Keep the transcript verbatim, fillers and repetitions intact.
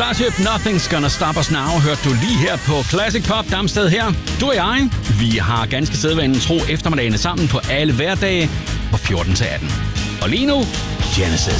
Starship, Nothing's Gonna Stop Us Now, hørte du lige her på Classic Pop Damsted her. Du og jeg, vi har ganske sædvanen tro eftermiddagene sammen på alle hverdage fra fjorten til atten. Og lige nu, Genesis.